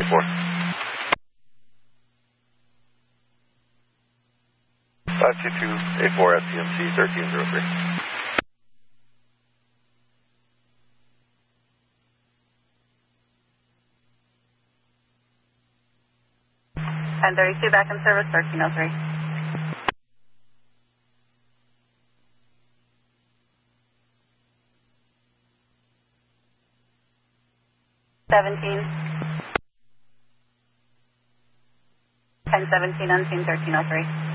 1304. 52284 SCMC 1303. 1032 back in service, 1303. 17. 1017 unseen 1303.